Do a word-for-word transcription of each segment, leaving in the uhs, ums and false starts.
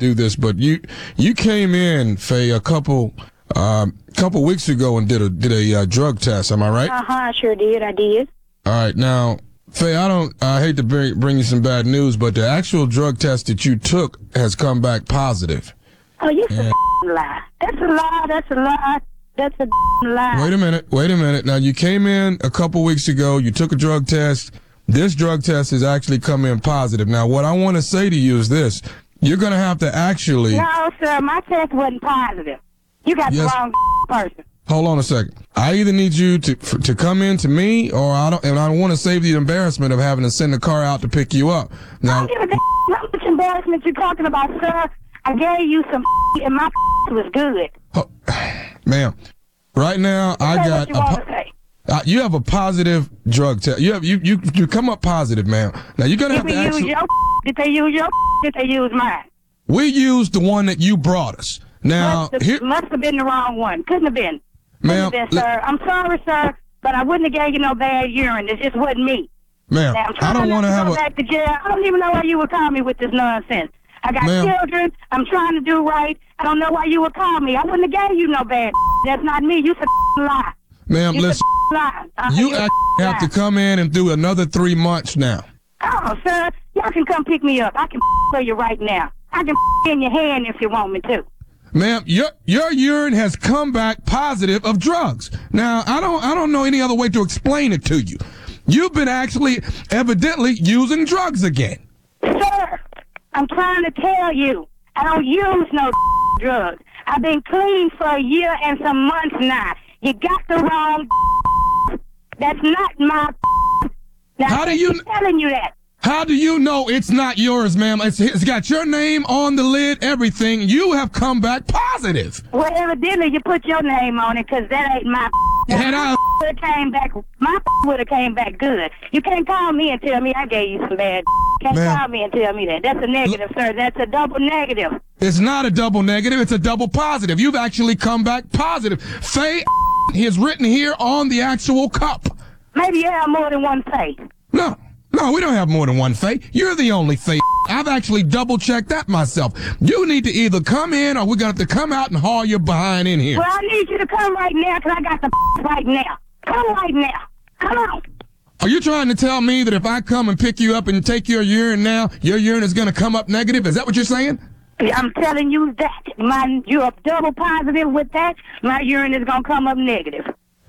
do this, but you you came in, Faye, a couple um, couple weeks ago and did a did a uh, drug test. Am I right? Uh huh. I sure did. I did. All right. Now, Faye, I don't. I hate to bring bring you some bad news, but the actual drug test that you took has come back positive. Oh, you Yeah. a lie. That's a lie. That's a lie. That's a lie. Wait a minute. Wait a minute. Now, you came in a couple weeks ago. You took a drug test. This drug test has actually come in positive. Now, what I want to say to you is this. You're going to have to actually... No, sir, my test wasn't positive. You got Yes. the wrong person. Hold on a second. I either need you to for, to come in to me, or I don't, and I don't want to save the embarrassment of having to send a car out to pick you up. I Now, don't give a damn how much embarrassment you're talking about, sir. I gave you some and my was good. oh, ma'am, right now I Say got what you a, want po- to say. uh, you have a positive drug test. You have you you you come up positive, ma'am. Now you're gonna Did have to they use actually. your Did they use your Did they use mine? We used the one that you brought us. Now must, have, here, must have been the wrong one. Couldn't have been. Couldn't ma'am, have been, li- sir. I'm sorry, sir, but I wouldn't have gave you no bad urine. It just wasn't me. ma'am, Now, I'm I trying don't not want to to have go a. back to jail. I don't even know why you would call me with this nonsense. I got Ma'am. children. I'm trying to do right. I don't know why you would call me. I wouldn't have gave you no bad. That's not me. You a lie. Ma'am, You listen. a lie. Uh, You you a actually have to lie. come in and do another three months now. Oh, sir, y'all can come pick me up. I can for you right now. I can in your hand if you want me to. Ma'am, your your urine has come back positive of drugs. Now, I don't I don't know any other way to explain it to you. You've been actually evidently using drugs again. Sir, I'm trying to tell you, I don't use no drugs. I've been clean for a year and some months now. You got the wrong. That's not my. Now, How do you- I'm telling you that? How do you know it's not yours, ma'am? It's, it's got your name on the lid, everything. You have come back positive. Well, evidently you put your name on it, because that ain't my. And I- would have came back. My would have came back good. You can't call me and tell me I gave you some bad. Can't Ma'am. call me and tell me that. That's a negative, sir. That's a double negative. It's not a double negative. It's a double positive. You've actually come back positive. Faye is written here on the actual cup. Maybe you have more than one face. No, no, we don't have more than one Faye. You're the only Faye. I've actually double checked that myself. You need to either come in or we're going to have to come out and haul your behind in here. Well, I need you to come right now, because I got the right now. Come right now. Come on. Are you trying to tell me that if I come and pick you up and take your urine now, your urine is going to come up negative? Is that what you're saying? I'm telling you that. My, you're a double positive with that. My urine is going to come up negative.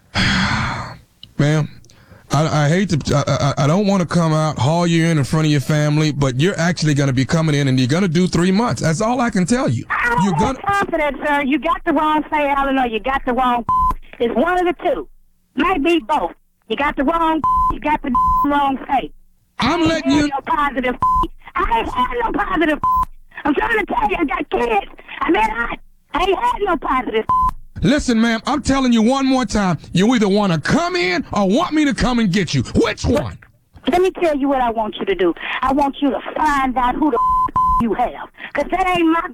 Ma'am, I, I hate to, I, I, I don't want to come out, haul you in in front of your family, but you're actually going to be coming in and you're going to do three months. That's all I can tell you. I don't You're have gonna, confidence, sir. You got the wrong say, Alan, or you got the wrong. It's one of the two. Might be both. You got the wrong. You got the wrong say. I'm letting I you, ain't had no positive. I ain't had no positive. I'm trying to tell you, I got kids. I mean, I, I ain't had no positive. listen, ma'am, I'm telling you one more time. You either want to come in or want me to come and get you. Which one? Let me tell you what I want you to do. I want you to find out who the you have. Because that ain't my.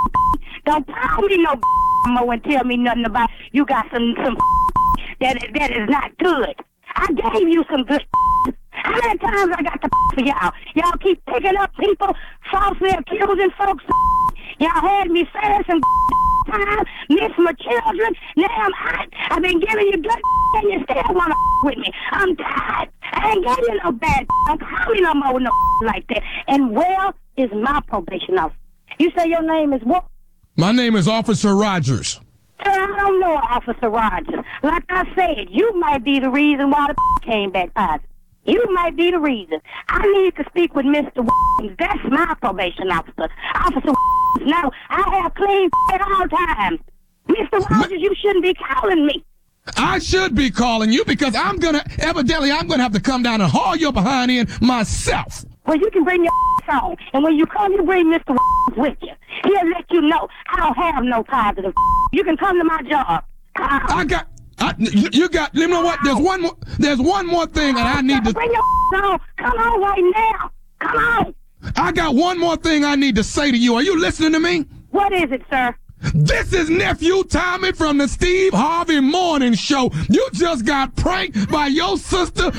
Don't call me no more and tell me nothing about you got some some that is, that is not good. I gave you some good. How many times I got to for y'all? Y'all keep picking up people, falsely accusing folks. Y'all had me saying some time, miss my children. Now I'm out. I've been giving you good and you still want to with me. I'm tired. I ain't giving you no bad. Don't call me no more with no like that. And where is my probation officer? You say your name is what? My name is Officer Rogers. Sir, I don't know Officer Rogers. Like I said, you might be the reason why the came back positive. You might be the reason. I need to speak with Mister That's my probation officer. Officer No, I have clean at all times. Mister Rogers, you shouldn't be calling me. I should be calling you because I'm going to, evidently, I'm going to have to come down and haul your behind in myself. Well, you can bring your on. And when you come, you bring Mister with you. He'll let you know I don't have no positive. You can come to my job. Come. I got, I, you got, you know what? There's one more, there's one more thing that I need to, Bring your on. Come on right now. Come on. I got one more thing I need to say to you. Are you listening to me? What is it, sir? This is Nephew Tommy from the Steve Harvey Morning Show. You just got pranked by your sister,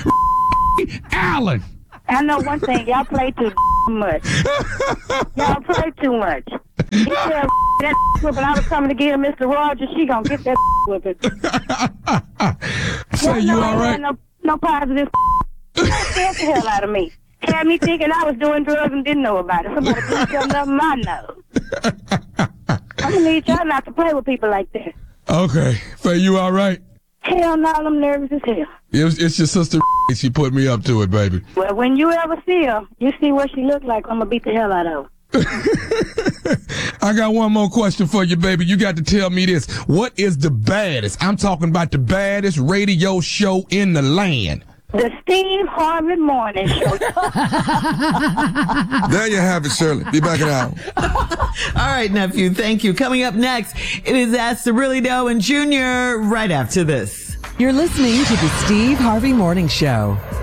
Allen. I know one thing. Y'all play too much. Y'all play too much. He said that whipping. I was coming to get Mister Rogers. She gonna get that whipping. Say you no, all right? No, no positive. Scared the hell out of me. Had me thinking I was doing drugs and didn't know about it. Somebody put something up my nose. I'm gonna need y'all not to play with people like that. Okay. Say you all right? Hell no, I'm nervous as hell. It was, it's your sister. She put me up to it, baby. Well, when you ever see her, you see what she look like. I'm gonna beat the hell out of her. I got one more question for you, baby. You got to tell me this. What is the baddest? I'm talking about the baddest radio show in the land. The Steve Harvey Morning Show. There you have it, Shirley. Be back in an hour. All right, nephew. Thank you. Coming up next, it is Ask the Really Doe and Junior right after this. You're listening to the Steve Harvey Morning Show.